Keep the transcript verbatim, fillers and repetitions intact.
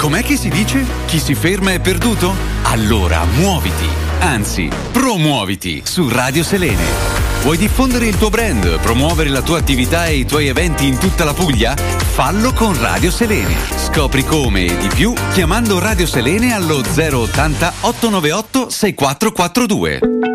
com'è che si dice? Chi si ferma è perduto? Allora muoviti, anzi promuoviti su Radio Selene. Vuoi diffondere il tuo brand, promuovere la tua attività e i tuoi eventi in tutta la Puglia? Fallo con Radio Selene. Scopri come e di più chiamando Radio Selene allo zero ottanta ottocentonovantaotto sessantaquattro quarantadue.